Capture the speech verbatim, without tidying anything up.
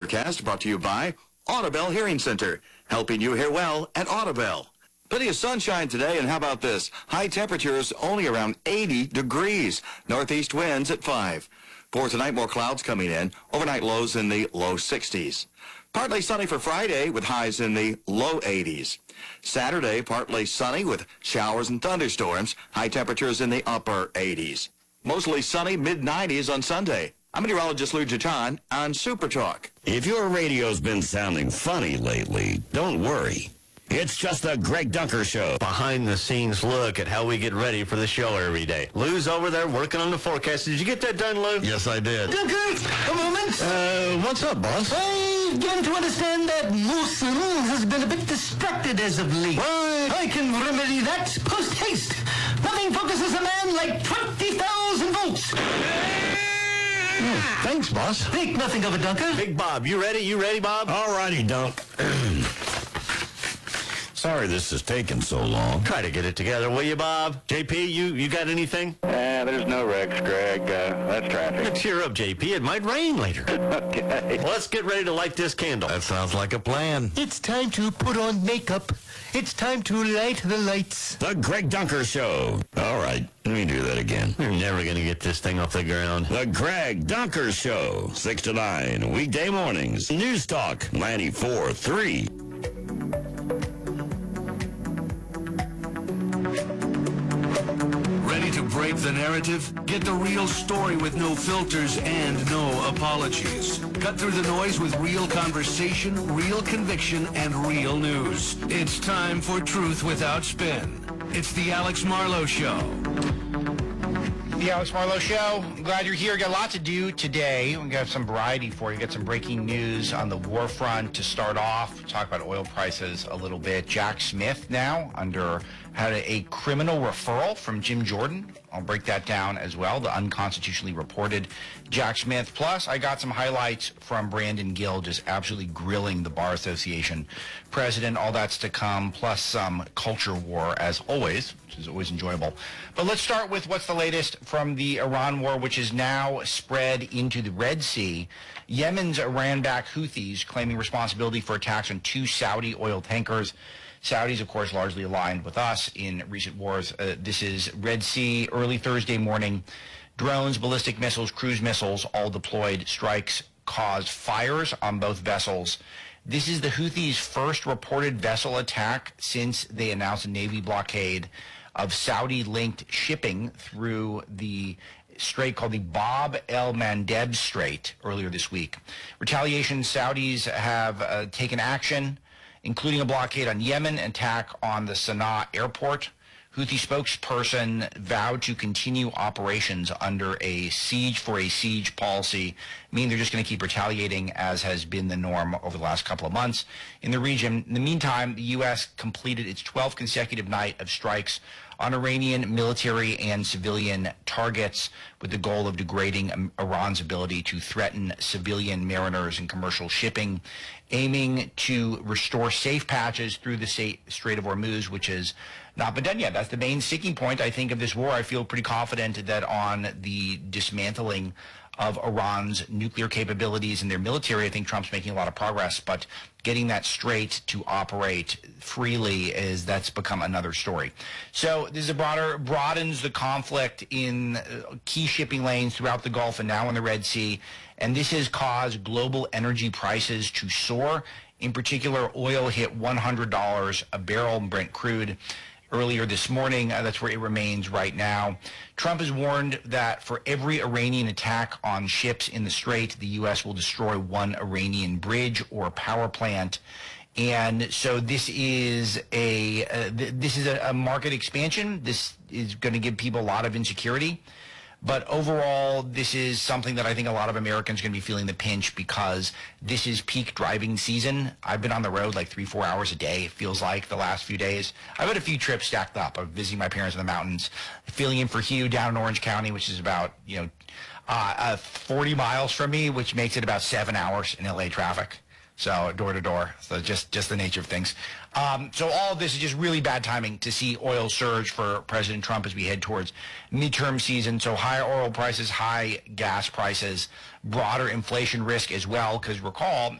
forecast brought to you by Audubell Hearing Center, helping you hear well at Audubell. Plenty of sunshine today, and how about this? High temperatures only around eighty degrees. Northeast winds at five. For tonight, more clouds coming in. Overnight lows in the low sixties. Partly sunny for Friday with highs in the low eighties. Saturday, partly sunny with showers and thunderstorms. High temperatures in the upper eighties. Mostly sunny, mid nineties on Sunday. I'm meteorologist Lou Jaton on Super Talk. If your radio's been sounding funny lately, don't worry. It's just the Greg Dunker Show. Behind-the-scenes look at how we get ready for the show every day. Lou's over there working on the forecast. Did you get that done, Lou? Yes, I did. Dunker, a moment. Uh, what's up, boss? I begin to understand that Wilson has been a bit distracted as of late. What? I can remedy that post-haste. Nothing focuses a man like twenty thousand volts. Oh, thanks, boss. Think nothing of it, Dunker. Big Bob, you ready? You ready, Bob? All righty, Dunk. Sorry this is taking so long. Try to get it together, will you, Bob? J P, you, you got anything? Uh, there's no wrecks, Greg. Uh, that's traffic. Cheer up, J P. It might rain later. Okay. Well, let's get ready to light this candle. That sounds like a plan. It's time to put on makeup. It's time to light the lights. The Greg Dunker Show. All right, let me do that again. We're never going to get this thing off the ground. The Greg Dunker Show, six to nine, weekday mornings. News Talk, ninety-four point three. Ready to break the narrative? Get the real story with no filters and no apologies. Cut through the noise with real conversation, real conviction, and real news. It's time for Truth Without Spin. It's the Alex Marlowe Show. The Alex Marlowe Show. I'm glad you're here. Got a lot to do today. We got some variety for you. Got some breaking news on the war front to start off. Talk about oil prices a little bit. Jack Smith now under had a, a criminal referral from Jim Jordan. I'll break that down as well. The unconstitutionally reported Jack Smith. Plus, I got some highlights from Brandon Gill just absolutely grilling the Bar Association president. All that's to come. Plus some culture war as always, which is always enjoyable. But let's start with what's the latest from the Iran war, which is now spread into the Red Sea. Yemen's Iran-backed Houthis claiming responsibility for attacks on two Saudi oil tankers. Saudis, of course, largely aligned with us in recent wars. Uh, this is Red Sea, early Thursday morning. Drones, ballistic missiles, cruise missiles, all deployed. Strikes caused fires on both vessels. This is the Houthis' first reported vessel attack since they announced a Navy blockade of Saudi-linked shipping through the strait called the Bab el-Mandeb Strait earlier this week. Retaliation, Saudis have uh, taken action, including a blockade on Yemen, attack on the Sana'a airport. Houthi spokesperson vowed to continue operations under a siege for a siege policy, meaning they're just going to keep retaliating as has been the norm over the last couple of months in the region. In the meantime, the U S completed its twelfth consecutive night of strikes on Iranian military and civilian targets with the goal of degrading Iran's ability to threaten civilian mariners and commercial shipping, aiming to restore safe passage through the Strait of Hormuz, which has not been done yet. That's the main sticking point, I think, of this war. I feel pretty confident that on the dismantling of Iran's nuclear capabilities and their military, I think Trump's making a lot of progress, but getting that strait to operate freely is that's become another story. So this is a broader, broadens the conflict in uh, key shipping lanes throughout the Gulf and now in the Red Sea, and this has caused global energy prices to soar. In particular, oil hit one hundred dollars a barrel, Brent crude, earlier this morning. Uh, that's where it remains right now. Trump has warned that for every Iranian attack on ships in the Strait, the U S will destroy one Iranian bridge or power plant. And so this is a uh, th- this is a, a market expansion. This is going to give people a lot of insecurity. But overall, this is something that I think a lot of Americans are going to be feeling the pinch because this is peak driving season. I've been on the road like three, four hours a day, it feels like, the last few days. I've had a few trips stacked up. I'm visiting my parents in the mountains, filling in for Hugh down in Orange County, which is about, you know, uh, uh, forty miles from me, which makes it about seven hours in L A traffic. So door to door. So just, just the nature of things. Um, so all of this is just really bad timing to see oil surge for President Trump as we head towards midterm season. So higher oil prices, high gas prices, broader inflation risk as well. Because recall,